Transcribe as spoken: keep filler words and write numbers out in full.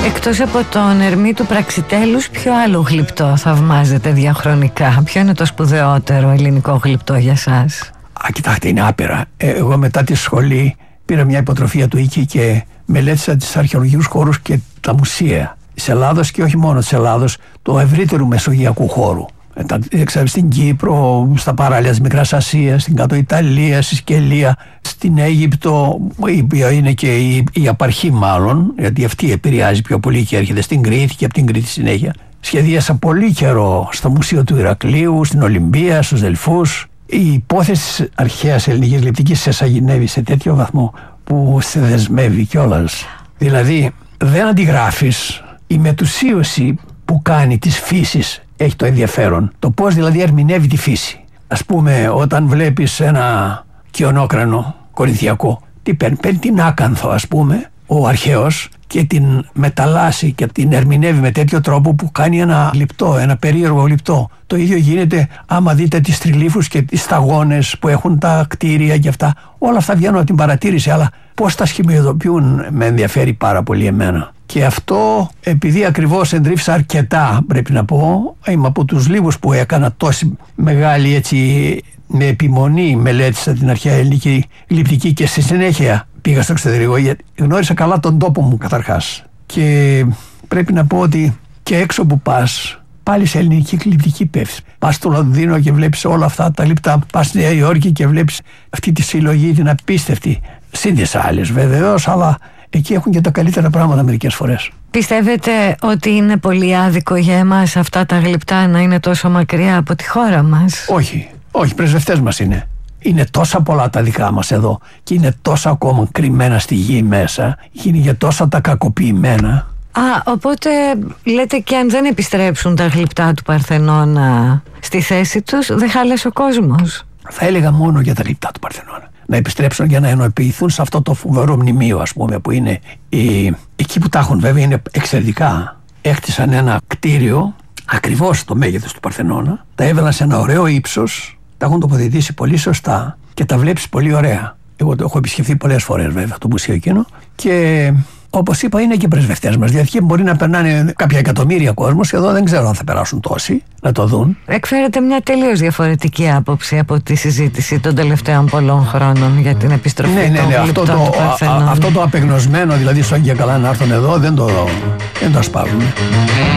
Εκτός από τον Ερμή του Πραξιτέλους, ποιο άλλο γλυπτό θαυμάζετε διαχρονικά? Ποιο είναι το σπουδαιότερο ελληνικό γλυπτό για σας? Α, κοιτάξτε, είναι άπειρα. Ε, εγώ μετά τη σχολή πήρα μια υποτροφία του Ίκη και μελέτησα τις αρχαιολογικούς χώρους και τα μουσεία της Ελλάδος και όχι μόνο της Ελλάδος, του ευρύτερου μεσογειακού χώρου. Έξερα στην Κύπρο, στα παράλια της Μικράς Ασίας, στην Κάτω Ιταλία, στη Σκελία, στην Αίγυπτο, η οποία είναι και η, η απαρχή μάλλον, γιατί αυτή επηρεάζει πιο πολύ και έρχεται στην Κρήτη και από την Κρήτη συνέχεια. Σχεδίασα πολύ καιρό στο Μουσείο του Ηρακλείου, στην Ολυμπία, στους Δελφούς. Η υπόθεση της αρχαίας ελληνικής γλυπτικής σε σαγηνεύει σε τέτοιο βαθμό που σε δεσμεύει κιόλας. Δηλαδή δεν αντιγράφεις, η μετουσίωση που κάνει της φύσης έχει το ενδιαφέρον. Το πώς δηλαδή ερμηνεύει τη φύση. Ας πούμε, όταν βλέπεις ένα κιονόκρανο κορινθιακό, τι παίρνει, παίρνει την άκανθο, ας πούμε, ο αρχαίος, και την μεταλλάσσει και την ερμηνεύει με τέτοιο τρόπο που κάνει ένα γλυπτό, ένα περίεργο γλυπτό. Το ίδιο γίνεται άμα δείτε τις τριλήφους και τις σταγόνες που έχουν τα κτίρια και αυτά. Όλα αυτά βγαίνουν από την παρατήρηση, αλλά πώς τα σχημιοδοποιούν με ενδιαφέρει πάρα πολύ εμένα. Και αυτό, επειδή ακριβώς εντρίφησα αρκετά, πρέπει να πω, είμαι από τους λίγους που έκανα τόση μεγάλη, έτσι, με επιμονή μελέτησα την αρχαία ελληνική γλυπτική και στη συνέχεια πήγα στο εξωτερικό, γιατί γνώρισα καλά τον τόπο μου καταρχάς. Και πρέπει να πω ότι και έξω που πας, πάλι σε ελληνική γλυπτική πέφτεις. Πας στο Λονδίνο και βλέπεις όλα αυτά τα λεπτά. Πας στη Νέα Υόρκη και βλέπεις αυτή τη συλλογή, την απίστευτη. Συν τις άλλες βεβαίως, αλλά εκεί έχουν και τα καλύτερα πράγματα μερικές φορές. Πιστεύετε ότι είναι πολύ άδικο για εμάς αυτά τα γλυπτά να είναι τόσο μακριά από τη χώρα μας? Όχι, όχι, πρεσβευτές μας είναι. Είναι τόσα πολλά τα δικά μας εδώ και είναι τόσα ακόμα κρυμμένα στη γη μέσα, είναι για τόσα τα κακοποιημένα. Α, οπότε λέτε και αν δεν επιστρέψουν τα γλυπτά του Παρθενώνα στη θέση τους, δεν χάλασε ο κόσμος? Θα έλεγα μόνο για τα γλυπτά του Παρθενώνα. Να επιστρέψουν για να ενοποιηθούν σε αυτό το φοβερό μνημείο, ας πούμε, που είναι η... εκεί που τα έχουν, βέβαια είναι εξαιρετικά. Έχτισαν ένα κτίριο ακριβώς το μέγεθος του Παρθενώνα, τα έβαλαν σε ένα ωραίο ύψος, τα έχουν τοποθετήσει πολύ σωστά και τα βλέπεις πολύ ωραία. Εγώ το έχω επισκεφθεί πολλές φορές βέβαια το μουσείο εκείνο και όπως είπα είναι και πρεσβευτές μας, γιατί μπορεί να περνάνε κάποια εκατομμύρια κόσμος, εδώ δεν ξέρω αν θα περάσουν τόσοι να το δουν. Εκφέρεται μια τελείως διαφορετική άποψη από τη συζήτηση των τελευταίων πολλών χρόνων για την επιστροφή ναι, ναι, ναι, των αυτό γλυπτών το, του Παρθενώνα. αυτό το απεγνωσμένο, δηλαδή στο και καλά να έρθουν εδώ, δεν το, δεν το ασπάζουν.